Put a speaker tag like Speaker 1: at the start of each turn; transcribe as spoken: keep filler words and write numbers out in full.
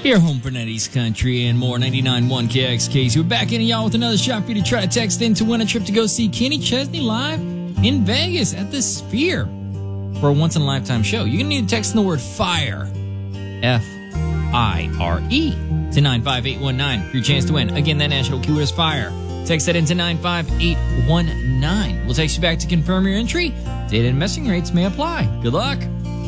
Speaker 1: Your home for East Country and more. ninety-nine point one K X K. So we're back in y'all with another shot for you to try to text in to win a trip to go see Kenny Chesney live in Vegas at the Sphere for a once-in-a-lifetime show. You're going to need to text in the word FIRE, F I R E, to nine five eight one nine for your chance to win. Again, that national keyword is FIRE. Text that into nine five eight one nine. We'll text you back to confirm your entry. Data and messaging rates may apply. Good luck.